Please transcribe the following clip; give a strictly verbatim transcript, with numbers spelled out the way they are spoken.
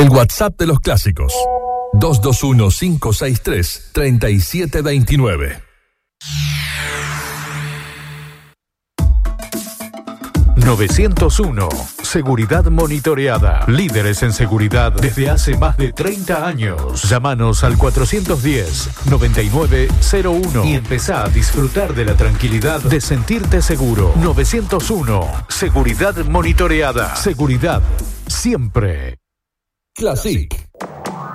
El WhatsApp de los clásicos. dos dos uno, cinco seis tres, tres siete dos nueve. novecientos uno. Seguridad monitoreada. Líderes en seguridad desde hace más de treinta años. Llámanos al cuatrocientos diez, noventa y nueve cero uno y empezá a disfrutar de la tranquilidad de sentirte seguro. novecientos uno. Seguridad monitoreada. Seguridad siempre. Classic.